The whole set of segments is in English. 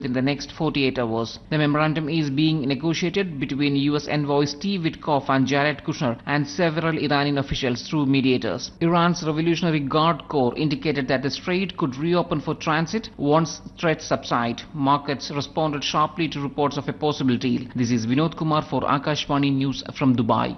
in the next 48 hours. The memorandum is being negotiated between US envoys Steve Witkoff and Jared Kushner and several Iranian officials through mediators. Iran's Revolutionary Guard Corps indicated that the strait could reopen for transit once threats subside. Markets responded sharply to reports of a possible deal. This is Vinod Kumar for Akashvani News from Dubai.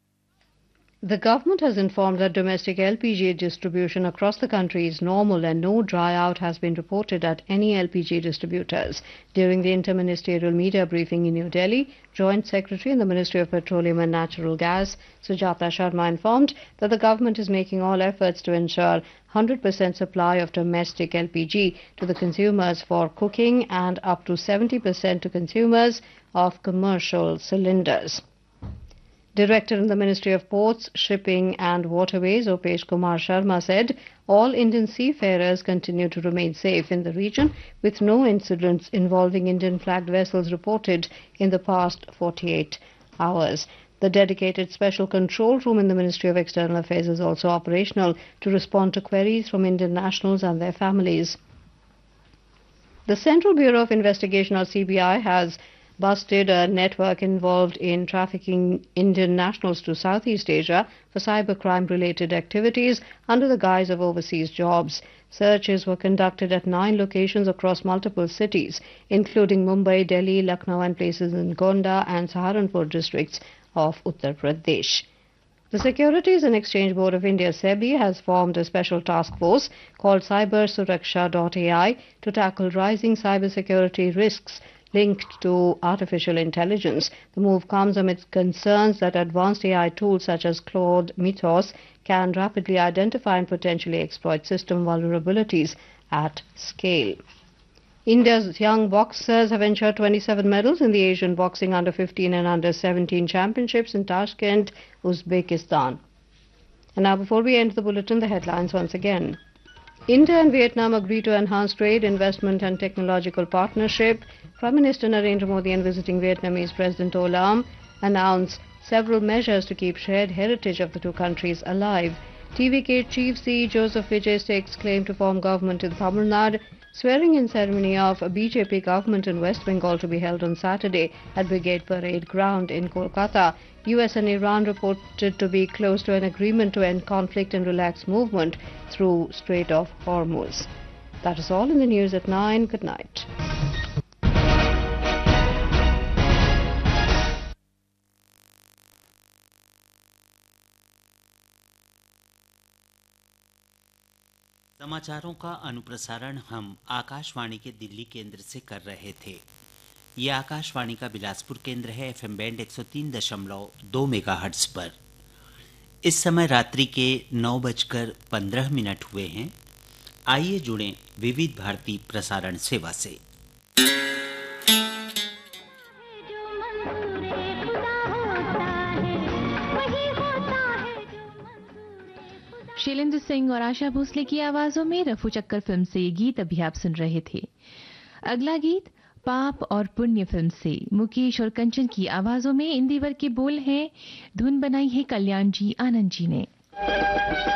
The government has informed that domestic LPG distribution across the country is normal and no dry out has been reported at any LPG distributors. During the interministerial media briefing in New Delhi, Joint Secretary in the Ministry of Petroleum and Natural Gas, Sujata Sharma, informed that the government is making all efforts to ensure 100% supply of domestic LPG to the consumers for cooking and up to 70% to consumers of commercial cylinders. Director in the Ministry of Ports, Shipping and Waterways, Opesh Kumar Sharma, said all Indian seafarers continue to remain safe in the region, with no incidents involving Indian flagged vessels reported in the past 48 hours. The dedicated special control room in the Ministry of External Affairs is also operational to respond to queries from Indian nationals and their families. The Central Bureau of Investigation, or CBI, has busted a network involved in trafficking Indian nationals to Southeast Asia for cybercrime-related activities under the guise of overseas jobs. Searches were conducted at 9 locations across multiple cities, including Mumbai, Delhi, Lucknow and places in Gonda and Saharanpur districts of Uttar Pradesh. The Securities and Exchange Board of India, SEBI, has formed a special task force called CyberSuraksha.ai to tackle rising cybersecurity risks linked to artificial intelligence. The move comes amid concerns that advanced AI tools such as Claude Mythos can rapidly identify and potentially exploit system vulnerabilities at scale. India's young boxers have ensured 27 medals in the Asian Boxing Under 15 and Under 17 Championships in Tashkent, Uzbekistan. And now, before we end the bulletin, the headlines once again. India and Vietnam agree to enhance trade, investment and technological partnership. Prime Minister Narendra Modi and visiting Vietnamese President O Lam announced several measures to keep shared heritage of the two countries alive. TVK Chief C. Joseph Vijay stakes claim to form government in Tamil Nadu. Swearing-in ceremony of a BJP government in West Bengal to be held on Saturday at Brigade Parade Ground in Kolkata. US and Iran reported to be close to an agreement to end conflict and relax movement through Strait of Hormuz. That is all in the news at 9. Good night. समाचारों का अनुप्रसारण हम आकाशवाणी के दिल्ली केंद्र से कर रहे थे। ये आकाशवाणी का बिलासपुर केंद्र है, एफएम बैंड 103.2 मेगाहर्ट्ज पर। इस समय रात्रि के 9:15 हुए हैं। आइए जुड़ें विविध भारती प्रसारण सेवा से। शैलेंद्र सिंह और आशा भोसले की आवाजों में रफू चक्कर फिल्म से ये गीत अभी आप सुन रहे थे। अगला गीत पाप और पुण्य फिल्म से मुकेश और कंचन की आवाजों में इंदिवर के बोल हैं, धुन बनाई है कल्याण जी आनंद जी ने।